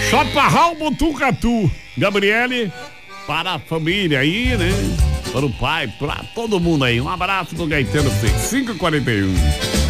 Chaparral Botucatu. Gabriele, para a família aí, né? Para o pai, para todo mundo aí. Um abraço do Gaetano 541.